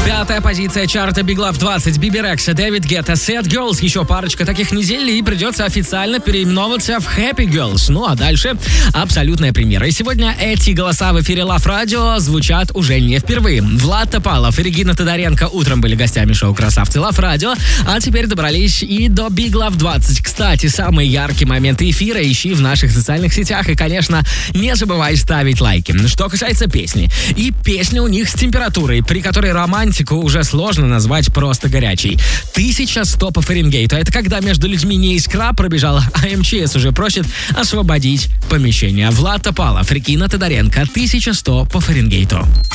5-я позиция чарта Big Love 20. Биби Рекса, Дэвид Гетта, Sad Girls. Еще парочка таких недель, и придется официально переименовываться в Happy Girls. Ну а дальше абсолютная премьера. И сегодня эти голоса в эфире Love Radio звучат уже не впервые. Влад Топалов и Регина Тодоренко утром были гостями шоу «Красавцы Love Radio», а теперь добрались и до Big Love 20. Кстати, самые яркие моменты эфира ищи в наших социальных сетях. И, конечно, не забывай ставить лайки. Что касается песни. И песня у них с температурой, при которой романтику уже сложно назвать просто горячей. 1100 по Фаренгейту. Это когда между людьми не искра пробежала, а МЧС уже просит освободить помещение. Влад Топалов, Регина Тодоренко, 1100 по Фаренгейту.